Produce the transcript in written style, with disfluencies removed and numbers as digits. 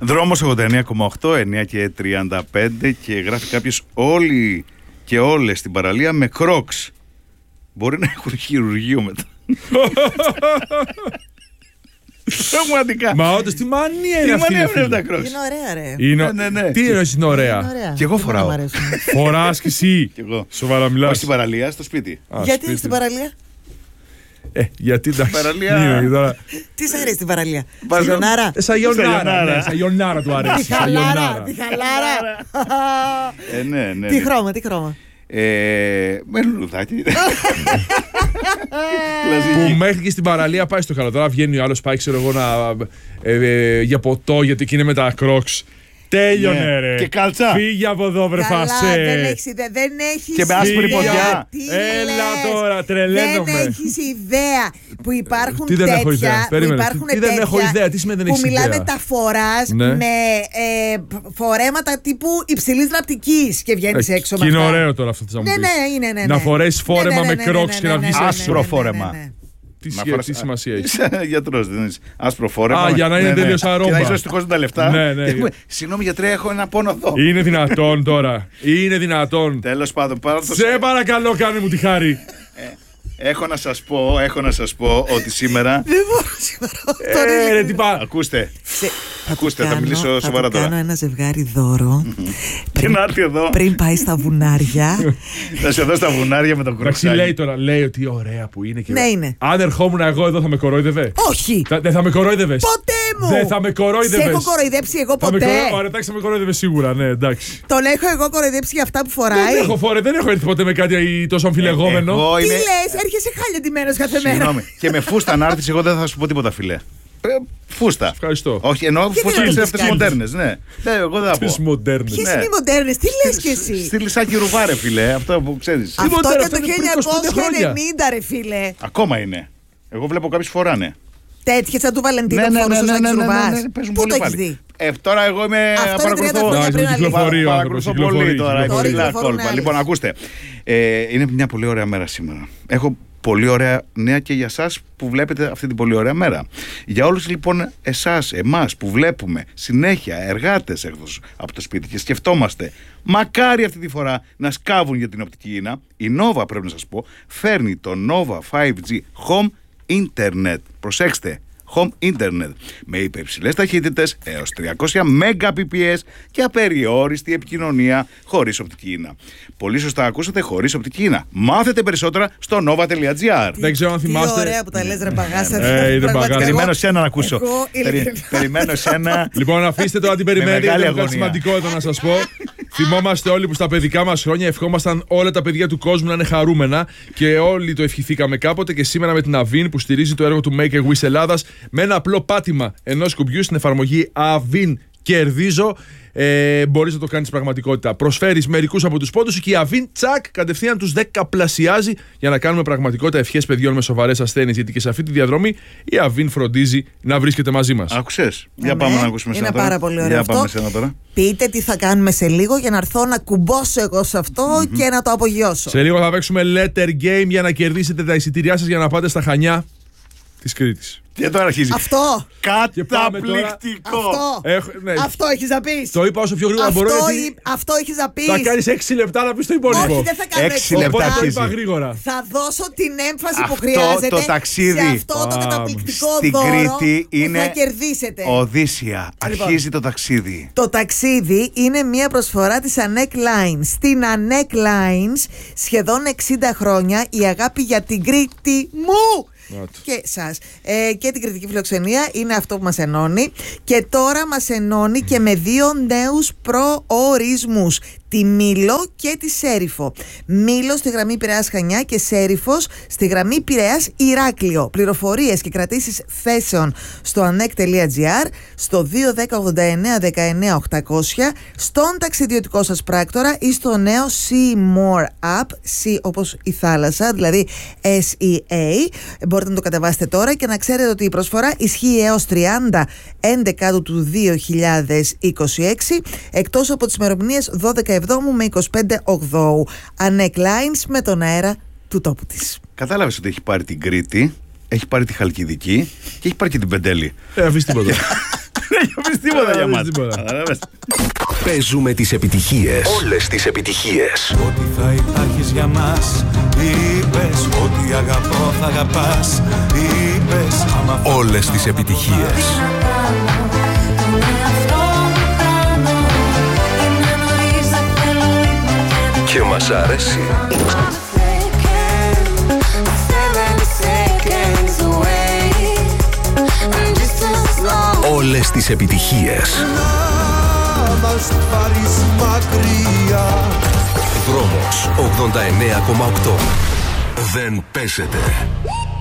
Δρόμος 89,8, 9 και 35 και γράφει κάποιος όλοι και όλες στην παραλία με κρόξ. Μπορεί να έχουν χειρουργείο μετά. Πραγματικά. Μα όντως τι μανία είναι αυτή. Είναι τα κρόξ. Είναι ωραία, ρε. Ναι. Τι εννοείς είναι ωραία? Και εγώ φοράω. Φοράς κι εσύ? Σοβαρά μιλάς? Όχι στην παραλία, στο σπίτι. Γιατί στην παραλία? Γιατί εντάξει. Παραλία. Τι σ' αρέσει στην παραλία? Σαγιονάρα. Σαγιονάρα. Σαγιονάρα του αρέσει. Τη χαλάρα. Ναι. Τι χρώμα? Με λουλουδάκι. Που μέχρι και στην παραλία πάει στο καλό. Τώρα βγαίνει ο άλλος, πάει ξέρω εγώ για ποτό, γιατί εκεί είναι με τα κρόξ. Τέλειωνε ρε. Και κάλτσα. Φύγε από εδώ βρε φασέ. Δεν έχεις και με άσπρη ποδιά. Έλα τώρα, τρελαίνομαι. Δεν έχεις ιδέα που υπάρχουν τι δεν τέτοια. Έχω ιδέα. Τι δεν έχω ιδέα. Τι σημαίνει δεν έχεις ιδέα? Που μιλάμε τα φοράς με φορέματα τύπου υψηλής ραπτικής και βγαίνεις έξω με αυτά. αυτά. Είναι ωραίο τώρα αυτό που θα μου πεις. Ναι. Να φορέσεις φόρεμα με κρόξ και να βγεις έξω. Άσπρο φόρεμα. Τι σημασία έχει? Είσαι γιατρός, δεν είσαι άσπρο φόρεμα. Για να είναι τελείως αρώμα. Και να είσαι ευτυχώς με τα λεφτά. Ναι. Συγγνώμη γιατρέ, έχω ένα πόνο εδώ. Είναι δυνατόν τώρα? Είναι δυνατόν? Τέλος πάντων, σε παρακαλώ, κάνε μου τη χάρη. Έχω να σας πω ότι σήμερα. Δεν μπορώ σήμερα. Ακούστε, θα μιλήσω σοβαρά τώρα. Θα κάνω ένα ζευγάρι δώρο. Και να έρθει εδώ. Πριν πάει στα βουνάρια. Θα σε δω στα βουνάρια με τον κρόξι. Λέει ότι ωραία που είναι. Ναι, είναι. Αν ερχόμουν εγώ εδώ θα με κορόιδευε? Όχι. Δεν θα με κορόιδευες? Ποτέ μου. Δεν θα με κορόιδευες? Σε έχω κοροϊδέψει εγώ ποτέ? Ωραία, εντάξει, θα με κορόιδευες σίγουρα, ναι, εντάξει. Τον έχω εγώ κοροϊδέψει για αυτά που φοράει? Δεν έχω έρθει ποτέ με κάτι τόσο αμφιλεγόμενο. Τι λες, έρχεσαι χάλια ντυμένος κάθε μέρα. Συγγνώμη. Και με φούστα να έρθεις, εγώ δεν θα σου πω τίποτα, φιλέ. Φούστα. Ευχαριστώ. Όχι, εννοώ φούστα είναι αυτές μοντέρνες, ναι. Εγώ δεν θα πω. Ποιες μοντέρνες? Ποιες είναι οι μοντέρνες, τι λες κι εσύ? Στη Λυσάκη Ρουβάρε, φιλέ, αυτό που ξέρεις. Αυτό και το 1990, ρε φίλε. Ακόμα είναι. Εγώ βλέπω κάποιους φοράνε. Τέτοιες σαν του Βαλεντίνου που φορούσε ο Σάκης Ρουβάς. Πού το έχεις δει? Τώρα εγώ είμαι. Αυτό είναι 30 χρόνια πριν αλήθεια. Παρακολουθώ πολύ τώρα. Λοιπόν, ακούστε. Είναι μια πολύ ωραία μέρα σήμερα. Έχω πολύ ωραία νέα και για εσάς που βλέπετε αυτή την πολύ ωραία μέρα. Για όλους λοιπόν εσάς, εμάς που βλέπουμε συνέχεια εργάτες έξω από το σπίτι και σκεφτόμαστε μακάρι αυτή τη φορά να σκάβουν για την οπτική ίνα, η Nova, πρέπει να σας πω, φέρνει το Nova 5G Home Internet. Προσέξτε, Home Internet με υπερψηλές ταχύτητες έως 300 Mbps και απεριόριστη επικοινωνία χωρίς οπτική ίνα. Πολύ σωστά ακούσατε, χωρίς οπτική ίνα. Μάθετε περισσότερα στο nova.gr. Δεν ξέρω αν θυμάστε. Τι ωραία που τα λες ρε Παγάσα. Περιμένω σένα να ακούσω. Περιμένω σένα. Λοιπόν, αφήστε το να την περιμένετε. Είναι κάτι σημαντικό εδώ να σας πω. Θυμόμαστε όλοι που στα παιδικά μας χρόνια ευχόμασταν όλα τα παιδιά του κόσμου να είναι χαρούμενα και όλοι το ευχηθήκαμε κάποτε, και σήμερα με την Avin που στηρίζει το έργο του Make a Wish Ελλάδας με ένα απλό πάτημα ενός κουμπιού στην εφαρμογή Avin Κερδίζω, μπορείς να το κάνεις πραγματικότητα. Προσφέρεις μερικούς από τους πόντους και η Avin τσακ κατευθείαν τους 10 πλασιάζει για να κάνουμε πραγματικότητα ευχές παιδιών με σοβαρές ασθένειες, γιατί και σε αυτή τη διαδρομή η Avin φροντίζει να βρίσκεται μαζί μας. Άκουσες? Για πάμε να ακούσουμε είναι σένα πάρα τώρα. πολύ ωραίο αυτό. Πείτε τι θα κάνουμε σε λίγο για να έρθω να κουμπώσω εγώ σε αυτό και να το απογειώσω. Σε λίγο θα παίξουμε letter game για να κερδίσετε τα εισιτήριά σας για να πάτε στα Χανιά της Κρήτης. Και τώρα αρχίζει. Αυτό! Καταπληκτικό! Αυτό έχεις να πεις. Το είπα όσο πιο γρήγορα μπορώ. Αυτό έχεις να πεις. Θα κάνεις 6 λεπτά να πεις το υπόλοιπο. Όχι, δεν θα κάνω 6 λεπτά. Το είπα γρήγορα. Θα δώσω την έμφαση που χρειάζεται το ταξίδι σε αυτό το καταπληκτικό στην δώρο Κρήτη που θα κερδίσετε. Οδύσσια. Αρχίζει το ταξίδι. Το ταξίδι είναι μια προσφορά της ANEC Lines. Στην ANEC Lines σχεδόν 60 χρόνια η αγάπη για την Κρήτη μου και σας και την κριτική φιλοξενία είναι αυτό που μας ενώνει, και τώρα μας ενώνει και με 2 νέους προορισμούς, τη Μήλο και τη Σέριφο. Μήλο στη γραμμή Πειραιάς Χανιά και Σέριφος στη γραμμή Πειραιάς Ηράκλειο. Πληροφορίες και κρατήσεις θέσεων στο anec.gr, στο 2108919 στον ταξιδιωτικό σας πράκτορα ή στο νέο See More App, See όπως η θάλασσα, δηλαδή SEA. Μπορείτε να το κατεβάσετε τώρα και να ξέρετε ότι η προσφορά ισχύει έως 30/11 του 2026, εκτός από τις ημερομηνίες 12 Εβδόμου με 25 Οκτώου. ANEC Lines, με τον αέρα του τόπου της. Κατάλαβες ότι έχει πάρει την Κρήτη, έχει πάρει τη Χαλκιδική και έχει πάρει και την Πεντέλη. Αφήστε τίποτα. έχει αφήσει τίποτα για μας. Παίζουμε τις επιτυχίες. Όλες τις επιτυχίες. Ότι θα υπάρχεις για μας. Είπες ότι αγαπώ θα αγαπάς. Είπες όλες τις επιτυχίες. Και μας αρέσει. Όλες τις επιτυχίες. να μας πάρεις μακριά. Δρόμος 89,8. Δεν πέσετε.